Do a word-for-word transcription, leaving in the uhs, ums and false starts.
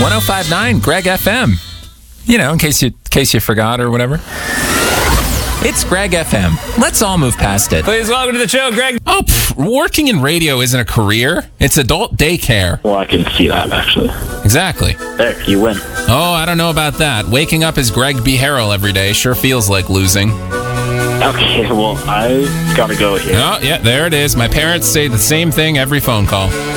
one oh five point nine Greg F M. You know, in case you, in case you forgot or whatever. It's Greg F M. Let's all move past it. Please welcome to the show, Greg. Oh, pff, working in radio isn't a career. It's adult daycare. Well, I can see that, actually. Exactly. There, you win. Oh, I don't know about that. Waking up as Greg B. Harrell every day sure feels like losing. Okay, well, I gotta go here. Oh, yeah, there it is. My parents say the same thing every phone call.